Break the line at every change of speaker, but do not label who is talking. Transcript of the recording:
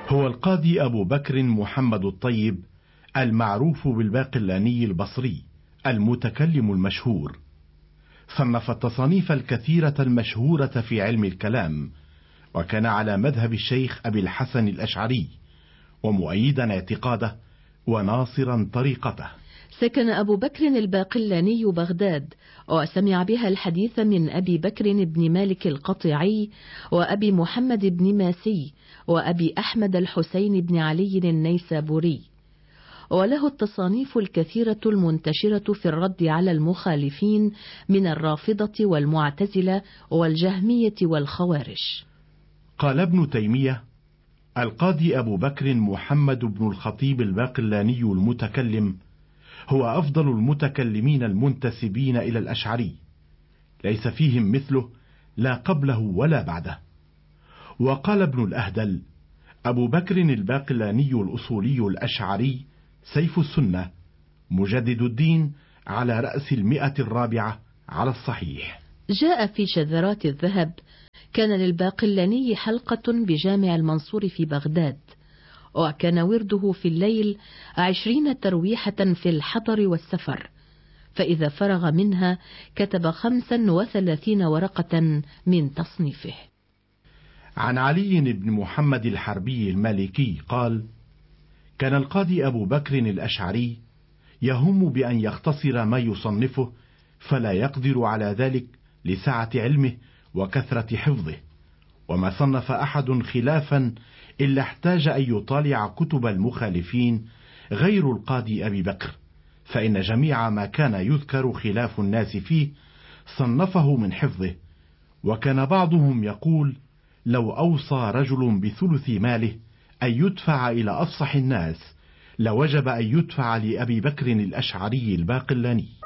هو القاضي أبو بكر محمد الطيب، المعروف بالباقلاني البصري، المتكلم المشهور. صنف التصانيف الكثيرة المشهورة في علم الكلام، وكان على مذهب الشيخ أبي الحسن الأشعري، ومؤيدا اعتقاده وناصرا طريقته.
سكن أبو بكر الباقلاني بغداد، وسمع بها الحديث من أبي بكر بن مالك القطيعي، وأبي محمد بن ماسي، وأبي أحمد الحسين بن علي النيسابوري. وله التصانيف الكثيرة المنتشرة في الرد على المخالفين من الرافضة والمعتزلة والجهمية والخوارج.
قال ابن تيمية: القاضي أبو بكر محمد بن الخطيب الباقلاني المتكلم هو أفضل المتكلمين المنتسبين إلى الأشعري، ليس فيهم مثله لا قبله ولا بعده. وقال ابن الأهدل: أبو بكر الباقلاني الأصولي الأشعري سيف السنة، مجدد الدين، على رأس 104 على الصحيح.
جاء في شذرات الذهب: كان للباقلاني حلقة بجامع المنصور في بغداد، وكان ورده في الليل 20 ترويحة في الحضر والسفر، فإذا فرغ منها كتب 35 ورقة من تصنيفه.
عن علي بن محمد الحربي المالكي قال: كان القاضي أبو بكر الأشعري يهم بأن يختصر ما يصنفه، فلا يقدر على ذلك لسعة علمه وكثرة حفظه، وما صنف أحد خلافا إلا احتاج أن يطالع كتب المخالفين غير القاضي أبي بكر، فإن جميع ما كان يذكر خلاف الناس فيه صنفه من حفظه. وكان بعضهم يقول: لو أوصى رجل بثلث ماله أن يدفع إلى أفصح الناس لوجب أن يدفع لأبي بكر الأشعري الباقلاني.